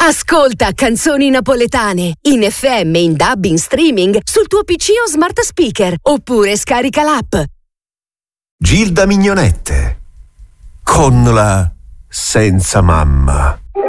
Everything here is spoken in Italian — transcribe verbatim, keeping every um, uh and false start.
Ascolta canzoni napoletane in F M, in D A B, in streaming sul tuo P C o smart speaker, oppure scarica l'app. Gilda Mignonette con la Senza Mamma.